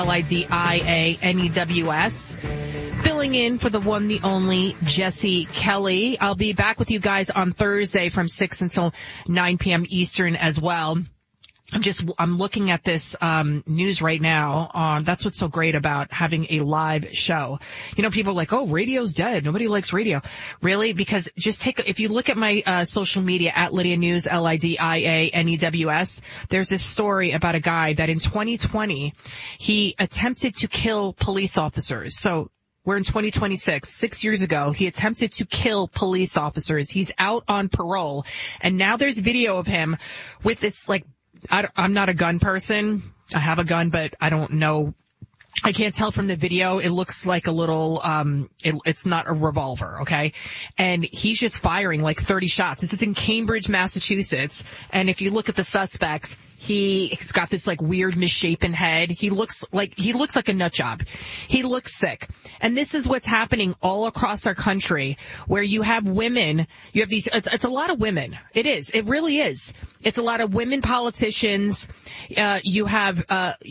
LIDIANEWS. Filling in for the one, the only, Jesse Kelly. I'll be back with you guys on Thursday from 6 until 9 p.m. Eastern as well. I'm looking at this news right now. That's what's so great about having a live show. You know, people are like, oh, radio's dead. Nobody likes radio. Really? Because if you look at my social media, at Lydia News, LIDIANEWS, there's this story about a guy that in 2020, he attempted to kill police officers. So we're in 2026. 6 years ago, he attempted to kill police officers. He's out on parole. And now there's video of him with this, like, I'm not a gun person. I have a gun, but I don't know. I can't tell from the video. It looks like a little, it's not a revolver, okay? And he's just firing like 30 shots. This is in Cambridge, Massachusetts. And if you look at the suspect, he's got this like weird misshapen head. He looks like a nut job. He looks sick. And this is what's happening all across our country, where you have women, you have these, it's a lot of women. It is. It really is. It's a lot of women politicians. You have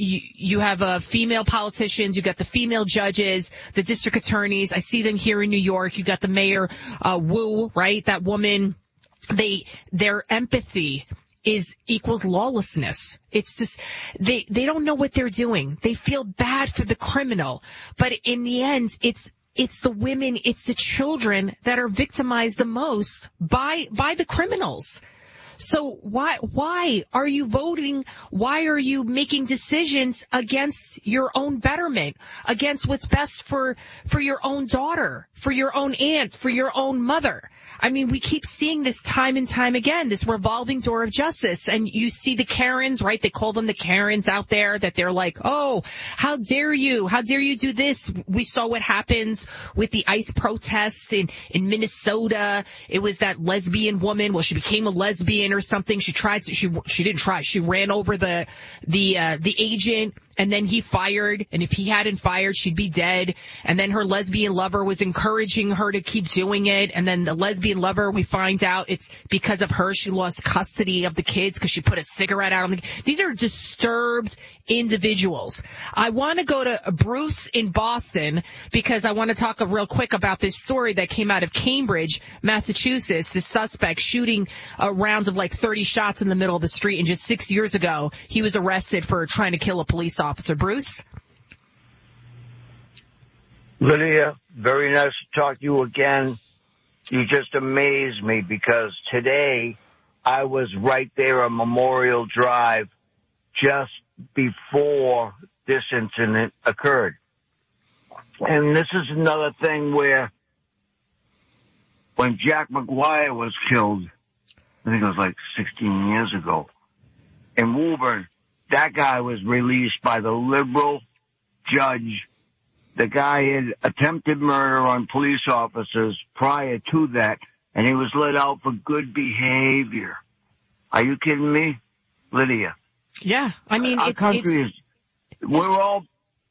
female politicians. You got the female judges, the district attorneys. I see them here in New York. You got the mayor, Wu, right? That woman, their empathy equals lawlessness. It's this, they don't know what they're doing. They feel bad for the criminal. But in the end, it's the women, it's the children that are victimized the most by the criminals. So why are you voting? Why are you making decisions against your own betterment, against what's best for your own daughter, for your own aunt, for your own mother? I mean, we keep seeing this time and time again, this revolving door of justice. And you see the Karens, right? They call them the Karens out there, that they're like, oh, how dare you? How dare you do this? We saw what happens with the ICE protests in Minnesota. It was that lesbian woman. Well, she became a lesbian or something. She didn't try. She ran over the agent. And then he fired, and if he hadn't fired, she'd be dead. And then her lesbian lover was encouraging her to keep doing it. And then the lesbian lover, we find out it's because of her, she lost custody of the kids because she put a cigarette out on the. These are disturbed individuals. I want to go to Bruce in Boston because I want to talk real quick about this story that came out of Cambridge, Massachusetts. This suspect shooting rounds of like 30 shots in the middle of the street. And just 6 years ago, he was arrested for trying to kill a police officer. Bruce? Lydia, very nice to talk to you again. You just amaze me because today I was right there on Memorial Drive just before this incident occurred. And this is another thing where when Jack McGuire was killed, I think it was like 16 years ago, in Woburn, that guy was released by the liberal judge. The guy had attempted murder on police officers prior to that, and he was let out for good behavior. Are you kidding me, Lydia? Yeah, I mean, our country is. We're all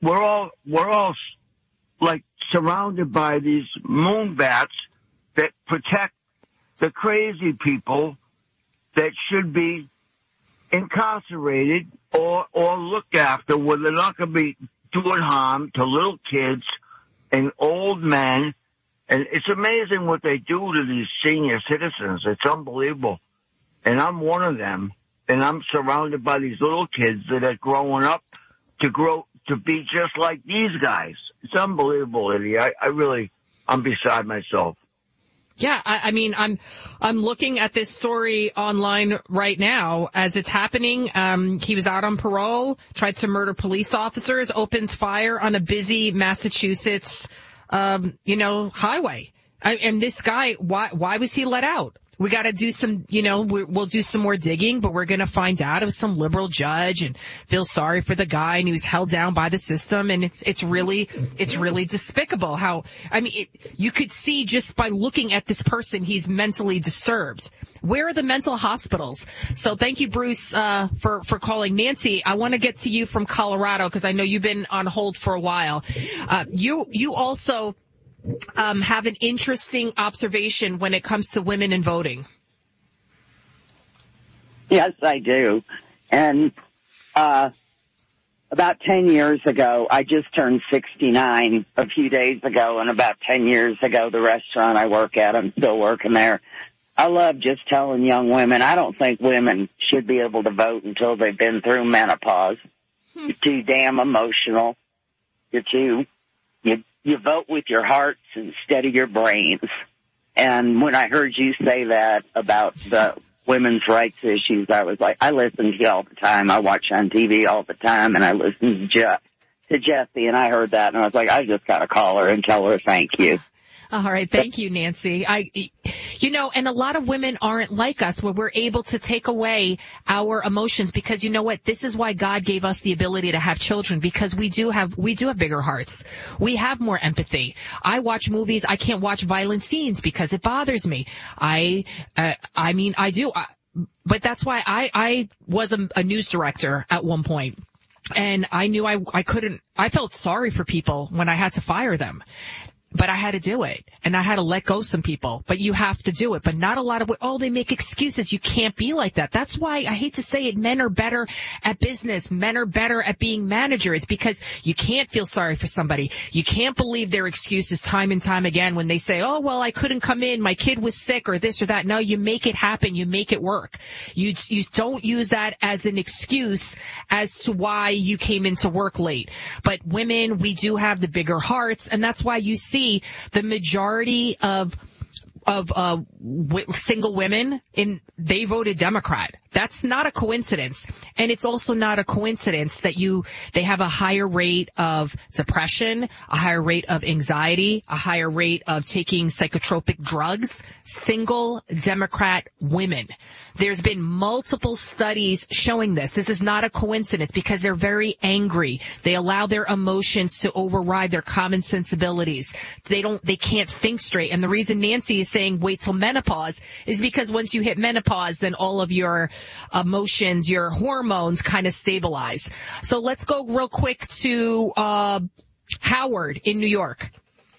like surrounded by these moonbats that protect the crazy people that should be incarcerated or looked after, where they're not going to be doing harm to little kids and old men. And it's amazing what they do to these senior citizens. It's unbelievable. And I'm one of them, and I'm surrounded by these little kids that are growing up to be just like these guys. It's unbelievable, Eddie. I'm beside myself. Yeah, I mean, I'm looking at this story online right now as it's happening. He was out on parole, tried to murder police officers, opens fire on a busy Massachusetts, highway. And this guy, why was he let out? We got to do some, we'll do some more digging, but we're going to find out it was some liberal judge and feel sorry for the guy, and he was held down by the system. And it's really despicable how, you could see just by looking at this person, he's mentally disturbed. Where are the mental hospitals? So thank you, Bruce, for calling. Nancy, I want to get to you from Colorado because I know you've been on hold for a while. You also have an interesting observation when it comes to women in voting. Yes, I do. And about 10 years ago, I just turned 69 a few days ago, and about 10 years ago, the restaurant I work at, I'm still working there. I love just telling young women, I don't think women should be able to vote until they've been through menopause. You're too damn emotional. You vote with your hearts instead of your brains. And when I heard you say that about the women's rights issues, I was like, I listen to you all the time. I watch on TV all the time, and I listen to Jesse, and I heard that, and I was like, I just got to call her and tell her thank you. All right. Thank you, Nancy. And a lot of women aren't like us, where we're able to take away our emotions, because you know what? This is why God gave us the ability to have children, because we do have bigger hearts. We have more empathy. I watch movies. I can't watch violent scenes because it bothers me. I do. But that's why I was a news director at one point. And I knew I felt sorry for people when I had to fire them. But I had to do it, and I had to let go some people. But you have to do it. But not a lot of, they make excuses. You can't be like that. That's why I hate to say it. Men are better at business. Men are better at being managers, because you can't feel sorry for somebody. You can't believe their excuses time and time again when they say, oh, well, I couldn't come in. My kid was sick or this or that. No, you make it happen. You make it work. You don't use that as an excuse as to why you came into work late. But women, we do have the bigger hearts, and that's why you see the majority of single women they voted Democrat. That's not a coincidence. And it's also not a coincidence that they have a higher rate of depression, a higher rate of anxiety, a higher rate of taking psychotropic drugs. Single Democrat women. There's been multiple studies showing this. This is not a coincidence, because they're very angry. They allow their emotions to override their common sensibilities. They can't think straight. And the reason Nancy is saying wait till menopause is because once you hit menopause, then all of your emotions, your hormones kind of stabilize. So let's go real quick to Howard in New York.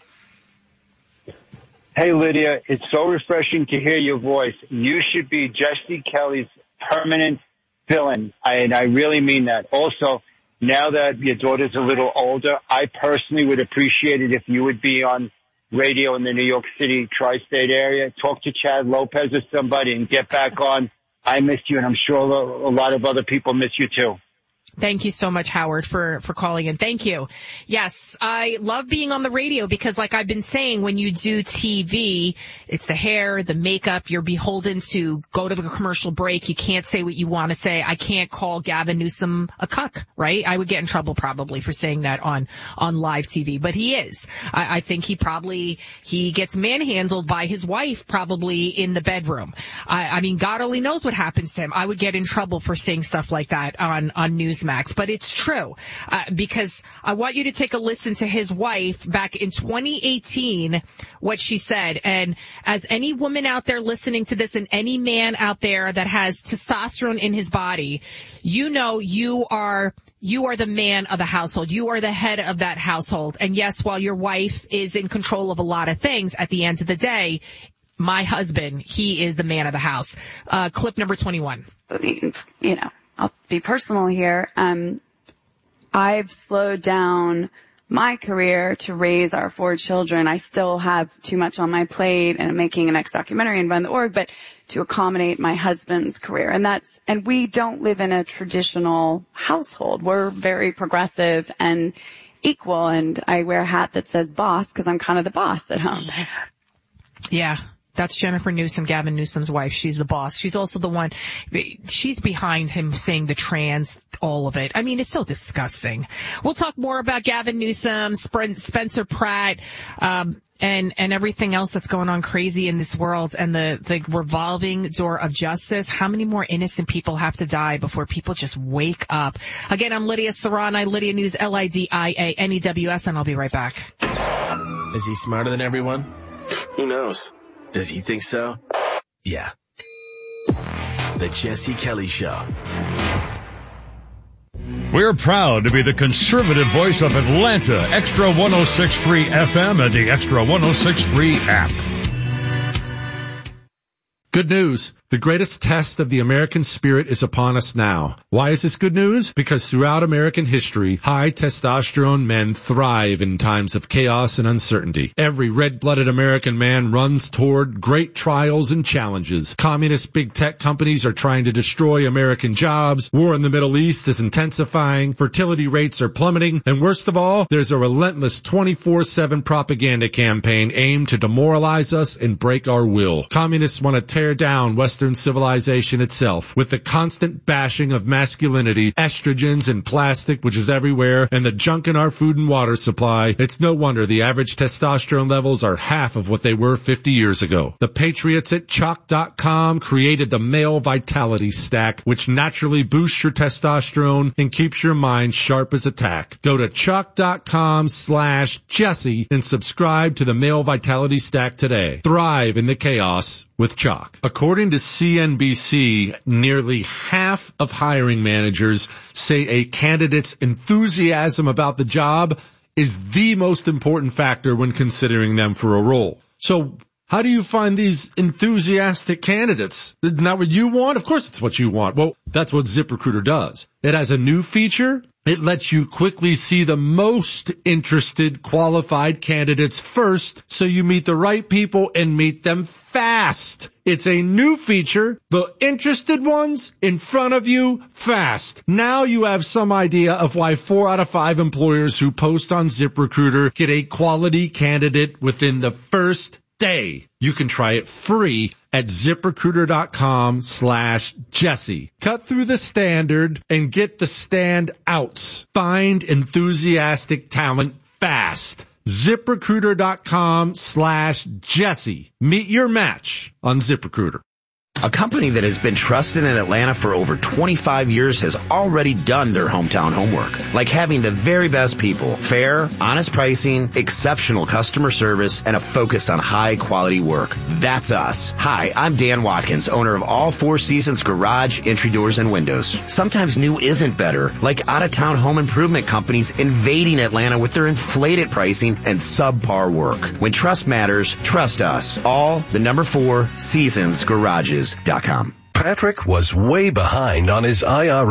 Hey, Lydia, it's so refreshing to hear your voice. You should be Jesse Kelly's permanent fill-in, and I really mean that. Also, now that your daughter's a little older, I personally would appreciate it if you would be on radio in the New York City tri-state area. Talk to Chad Lopez or somebody and get back on. I miss you, and I'm sure a lot of other people miss you too. Thank you so much, Howard, for calling in. Thank you. Yes, I love being on the radio because, like I've been saying, when you do TV, it's the hair, the makeup. You're beholden to go to the commercial break. You can't say what you want to say. I can't call Gavin Newsom a cuck, right? I would get in trouble probably for saying that on live TV, but he is. I think he gets manhandled by his wife probably in the bedroom. I mean, God only knows what happens to him. I would get in trouble for saying stuff like that on Newsmax, but it's true, because I want you to take a listen to his wife back in 2018, what she said. And as any woman out there listening to this and any man out there that has testosterone in his body, you know you are the man of the household. You are the head of that household. And yes, while your wife is in control of a lot of things, at the end of the day, my husband, he is the man of the house. Clip number 21. You know, I'll be personal here. I've slowed down my career to raise our 4 children. I still have too much on my plate, and I'm making an next documentary and run the org, but to accommodate my husband's career. And we don't live in a traditional household. We're very progressive and equal, and I wear a hat that says boss because I'm kind of the boss at home. Yeah. That's Jennifer Newsom, Gavin Newsom's wife. She's the boss. She's also the one, she's behind him saying the trans, all of it. I mean, it's so disgusting. We'll talk more about Gavin Newsom, Spencer Pratt, and everything else that's going on crazy in this world, and the revolving door of justice. How many more innocent people have to die before people just wake up? Again, I'm Lydia Serrani, Lydia News, LIDIANEWS, and I'll be right back. Is he smarter than everyone? Who knows? Does he think so? Yeah. The Jesse Kelly Show. We're proud to be the conservative voice of Atlanta. Extra 106.3 FM and the Extra 106.3 app. Good news. The greatest test of the American spirit is upon us now. Why is this good news? Because throughout American history, high testosterone men thrive in times of chaos and uncertainty. Every red-blooded American man runs toward great trials and challenges. Communist big tech companies are trying to destroy American jobs. War in the Middle East is intensifying. Fertility rates are plummeting. And worst of all, there's a relentless 24/7 propaganda campaign aimed to demoralize us and break our will. Communists want to tear down Western civilization itself with the constant bashing of masculinity, estrogens and plastic, which is everywhere, and the junk in our food and water supply. It's no wonder the average testosterone levels are half of what they were 50 years ago. The patriots at Chalk.com created the Male Vitality Stack, which naturally boosts your testosterone and keeps your mind sharp as a tack. Go to Chalk.com/Jesse and subscribe to the Male Vitality Stack today. Thrive in the chaos with Chalk. According to CNBC, nearly half of hiring managers say a candidate's enthusiasm about the job is the most important factor when considering them for a role. So how do you find these enthusiastic candidates? Isn't that what you want? Of course it's what you want. Well, that's what ZipRecruiter does. It has a new feature. It lets you quickly see the most interested qualified candidates first, so you meet the right people and meet them fast. It's a new feature. The interested ones in front of you fast. Now you have some idea of why 4 out of 5 employers who post on ZipRecruiter get a quality candidate within the first day. You can try it free at ZipRecruiter.com/Jesse. Cut through the standard and get the standouts. Find enthusiastic talent fast. ZipRecruiter.com/Jesse. Meet your match on ZipRecruiter. A company that has been trusted in Atlanta for over 25 years has already done their hometown homework, like having the very best people, fair, honest pricing, exceptional customer service, and a focus on high-quality work. That's us. Hi, I'm Dan Watkins, owner of All Four Seasons Garage, Entry Doors, and Windows. Sometimes new isn't better, like out-of-town home improvement companies invading Atlanta with their inflated pricing and subpar work. When trust matters, trust us. All the number 4 Seasons Garages.com. Patrick was way behind on his IRA